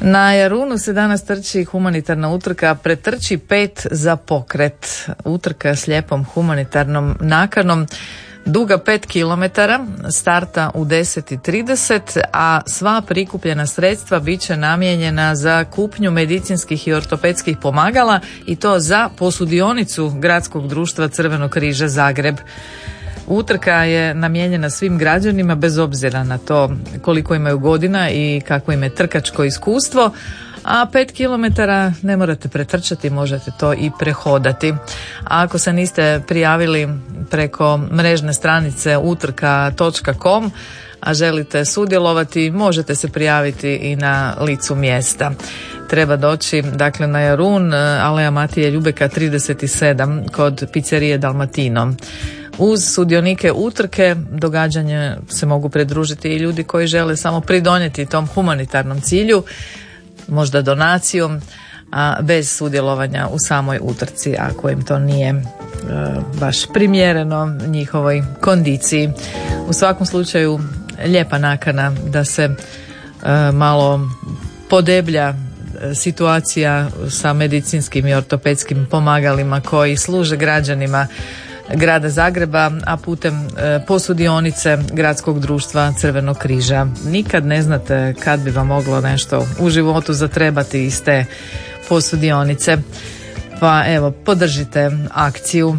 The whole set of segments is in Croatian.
Na Jarunu se danas trči humanitarna utrka Pretrči 5 za pokret. Utrka s lijepom humanitarnom nakanom duga 5 km, starta u 10:30, a sva prikupljena sredstva bit će namijenjena za kupnju medicinskih i ortopedskih pomagala i to za posudionicu Gradskog društva Crvenog križa Zagreb. Utrka je namijenjena svim građanima bez obzira na to koliko imaju godina i kako im je trkačko iskustvo, a 5 km ne morate pretrčati, možete to i prehodati. A ako se niste prijavili preko mrežne stranice utrka.com, a želite sudjelovati, možete se prijaviti i na licu mjesta. Treba doći dakle na Jarun, Aleja Matije Ljubeka 37 kod pizzerije Dalmatino. Uz sudionike utrke događanje se mogu pridružiti i ljudi koji žele samo pridonijeti tom humanitarnom cilju, možda donacijom, a bez sudjelovanja u samoj utrci ako im to nije baš primjereno njihovoj kondiciji. U svakom slučaju lijepa nakana da se malo podeblja situacija sa medicinskim i ortopedskim pomagalima koji služe građanima grada Zagreba, a putem posudionice Gradskog društva Crvenog križa. Nikad ne znate kad bi vam moglo nešto u životu zatrebati iz te posudionice. Pa evo, podržite akciju.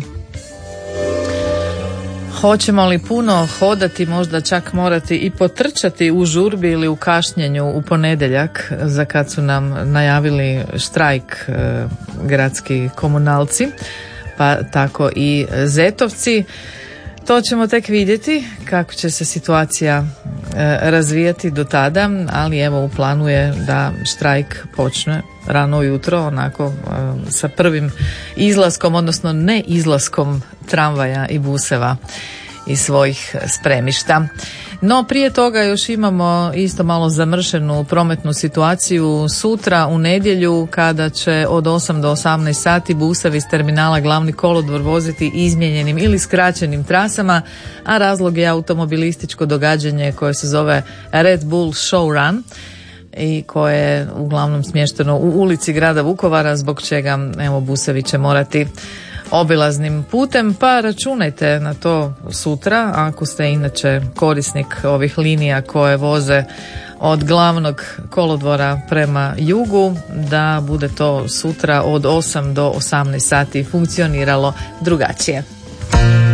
Hoćemo li puno hodati, možda čak morati i potrčati u žurbi ili u kašnjenju u ponedjeljak, za kad su nam najavili štrajk gradski komunalci, pa tako i zetovci. To ćemo tek vidjeti kako će se situacija razvijati do tada, ali evo u planu je da štrajk počne rano ujutro, onako sa prvim izlaskom, odnosno ne izlaskom tramvaja i buseva iz svojih spremišta. No prije toga još imamo isto malo zamršenu prometnu situaciju sutra u nedjelju, kada će od 8 do 18 sati busevi iz terminala Glavni kolodvor voziti izmijenjenim ili skraćenim trasama, a razlog je automobilističko događanje koje se zove Red Bull Show Run i koje je uglavnom smješteno u ulici grada Vukovara, zbog čega evo busevi će morati obilaznim putem, pa računajte na to sutra ako ste inače korisnik ovih linija koje voze od Glavnog kolodvora prema jugu, da bude to sutra od 8 do 18 sati funkcioniralo drugačije.